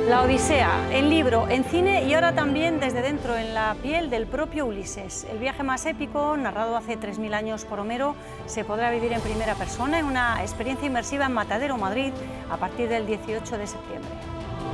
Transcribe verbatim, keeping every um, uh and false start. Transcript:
La Odisea, en libro, en cine y ahora también desde dentro, en la piel del propio Ulises. El viaje más épico, narrado hace tres mil años por Homero, se podrá vivir en primera persona en una experiencia inmersiva en Matadero, Madrid, a partir del dieciocho de septiembre.